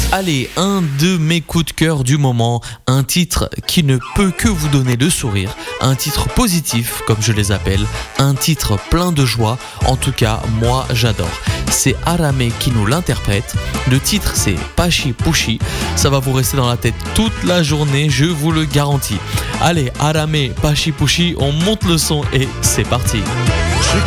Allez, un de mes coups de cœur du moment, un titre qui ne peut que vous donner le sourire, un titre positif comme je les appelle, un titre plein de joie, en tout cas moi j'adore. C'est Arame qui nous l'interprète, le titre c'est Pachi Pushi, ça va vous rester dans la tête toute la journée, je vous le garantis. Allez, Arame, Pachi Pushi, on monte le son et c'est parti.